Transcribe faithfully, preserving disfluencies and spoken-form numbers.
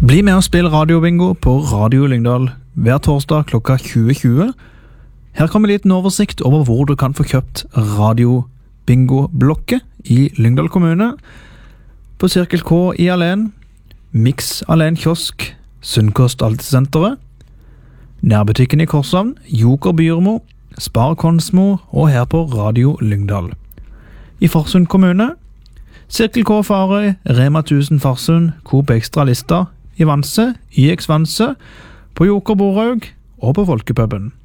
Bli med og spill radiobingo på Radio Lyngdal hver torsdag klokka tjue tjue. Her kommer litt en oversikt over hvor du kan få kjøpt radiobingo-blokket i Lyngdal kommune. På Cirkel K i Alen, Mix Alen Kiosk, Sunnkost Altesenteret, Nærbutikken i Korshavn, Joker Byrmo, Spar Konsmo og her på Radio Lyngdal. I Farsund kommune, Cirkel K Farøy, Rema tusen Farsund, Coop Extra Lista, i Vanse, Y X Vanse, på Joker Borhaug og på Folkepuben.